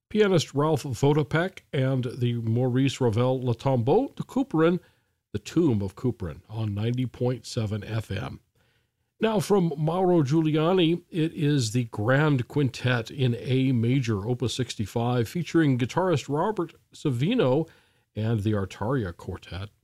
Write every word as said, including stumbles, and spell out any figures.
pianist Ralph Vodopek, and the Maurice Ravel Le Tombeau de Couperin, The Tomb of Couperin, on ninety point seven F M. Now, from Mauro Giuliani, it is the Grand Quintet in A Major, Opus sixty-five, featuring guitarist Robert Savino and the Artaria Quartet.